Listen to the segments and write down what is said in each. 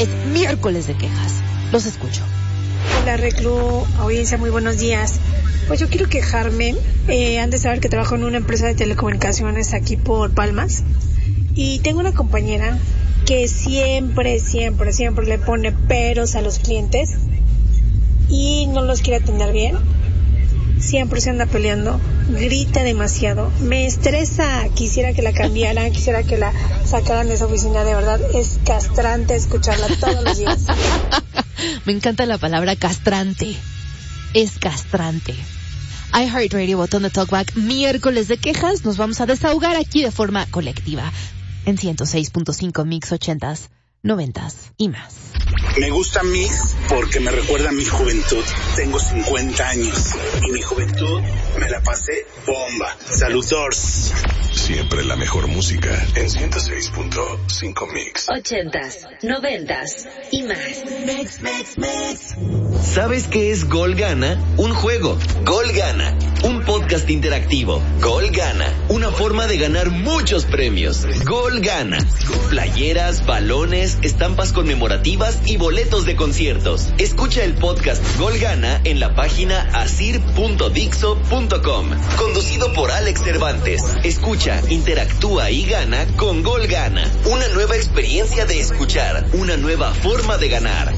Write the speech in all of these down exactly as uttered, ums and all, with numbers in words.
Es miércoles de quejas. Los escucho. Hola, Reclu, audiencia, muy buenos días. Pues yo quiero quejarme. Eh, han de saber que trabajo en una empresa de telecomunicaciones aquí por Palmas. Y tengo una compañera que siempre, siempre, siempre le pone peros a los clientes y no los quiere atender bien. Siempre se anda peleando, grita demasiado, me estresa, quisiera que la cambiaran, quisiera que la sacaran de esa oficina, de verdad es castrante escucharla todos los días. Me encanta la palabra castrante, es castrante. iHeartRadio, botón de Talkback, miércoles de quejas, nos vamos a desahogar aquí de forma colectiva, en ciento seis punto cinco Mix ochentas, noventas y más. Me gusta Mix porque me recuerda a mi juventud. Tengo cincuenta años y mi juventud me la pasé bomba. Saludos. Siempre la mejor música en ciento seis punto cinco Mix. Ochentas, noventas y más. Mix, mix, mix. ¿Sabes qué es Gol Gana? Un juego. Gol Gana. Un podcast interactivo. Gol Gana. Una forma de ganar muchos premios. Gol Gana. Playeras, balones, estampas conmemorativas y boletos de conciertos. Escucha el podcast Gol Gana en la página asir punto dixo punto com. Conducido por Alex Cervantes. Escucha, interactúa y gana con Gol Gana. Una nueva experiencia de escuchar. Una nueva forma de ganar.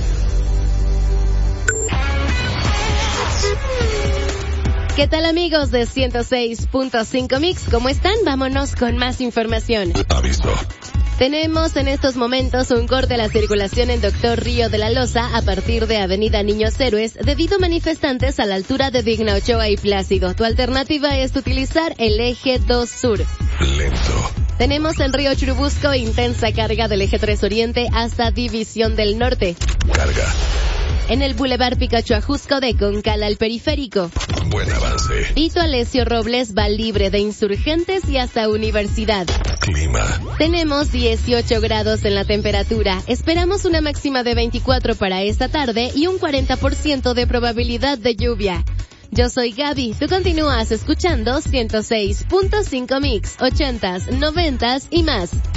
¿Qué tal, amigos de ciento seis punto cinco Mix? ¿Cómo están? Vámonos con más información. Aviso. Tenemos en estos momentos un corte a la circulación en Doctor Río de la Loza a partir de Avenida Niños Héroes debido a manifestantes a la altura de Digna Ochoa y Plácido. Tu alternativa es utilizar el eje dos Sur. Lento. Tenemos en Río Churubusco intensa carga del eje tres Oriente hasta División del Norte. Carga. En el Boulevard Picacho Ajusco de Concal al Periférico. Buen avance. Tito Alessio Robles va libre de Insurgentes y hasta Universidad. Clima. Tenemos dieciocho grados en la temperatura. Esperamos una máxima de veinticuatro para esta tarde y un cuarenta por ciento de probabilidad de lluvia. Yo soy Gaby. Tú continúas escuchando ciento seis punto cinco Mix, ochentas, noventas y más.